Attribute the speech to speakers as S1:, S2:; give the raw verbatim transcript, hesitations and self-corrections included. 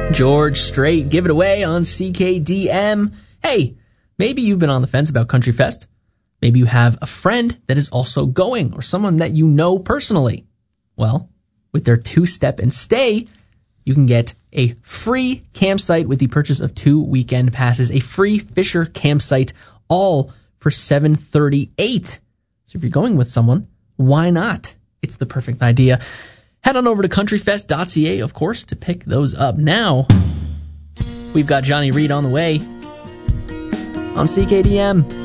S1: George Strait, Give It Away on C K D M. Hey, maybe you've been on the fence about Country Fest. Maybe you have a friend that is also going, or someone that you know personally. Well, with their two-step and stay, you can get a free campsite with the purchase of two weekend passes, a free Fisher campsite, all for seven hundred thirty-eight dollars. So if you're going with someone, why not? It's the perfect idea. Head on over to country fest dot c a, of course, to pick those up. Now, we've got Johnny Reed on the way on C K D M.